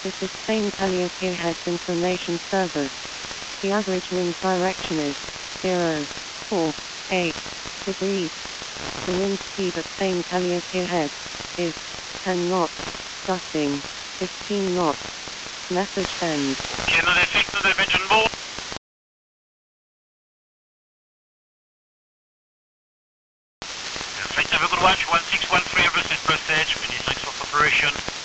This is Spain Calliope Heads Information Service. The average wind direction is 048 degrees. The wind speed at Spain Calliope Heads is 10 knots, gusting 15 knots. Message send. Känner effekt of the engine board. Flight have a good watch, 1613 versus per stage, many thanks for cooperation.